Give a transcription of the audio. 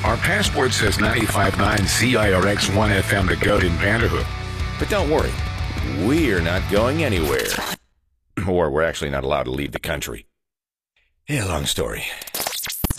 Our passport says 95.9 CIRX1 FM to Goat in Vanderhook. But don't worry, we're not going anywhere. Or we're actually not allowed to leave the country. Yeah, long story.